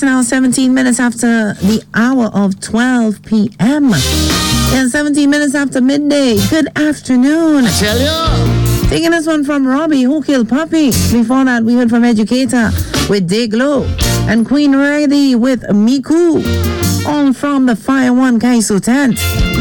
now 17 minutes after the hour of 12 p.m. And 17 minutes after midday. Good afternoon. I tell you. Taking this one from Robbie, Who Killed Puppy. Before that, we heard from Educator with Day Glow. And Queen Ready with Miku. All from the Fire One Kaiso tent.